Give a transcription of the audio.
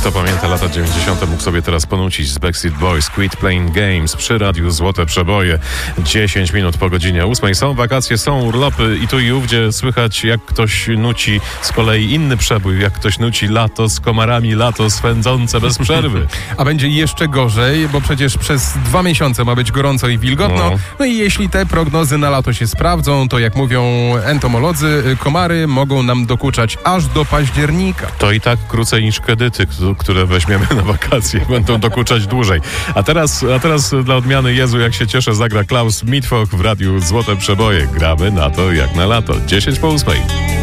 Kto pamięta lata 90. mógł sobie teraz ponucić z Backstreet Boys Quit Playing Games przy radiu Złote Przeboje. 10 minut po godzinie 8. Są wakacje, są urlopy i tu i ówdzie słychać, jak ktoś nuci z kolei inny przebój, jak ktoś nuci lato z komarami, lato swędzące bez przerwy. A będzie jeszcze gorzej, bo przecież przez 2 miesiące ma być gorąco i wilgotno. No i jeśli te prognozy na lato się sprawdzą, to jak mówią entomolodzy, komary mogą nam dokuczać aż do października. To i tak krócej niż kredyty, które weźmiemy na wakacje. Będą dokuczać dłużej. A teraz dla odmiany Jezu, jak się cieszę, zagra Klaus Mitwoch w radiu Złote Przeboje. Gramy na to jak na lato. 10 po 8.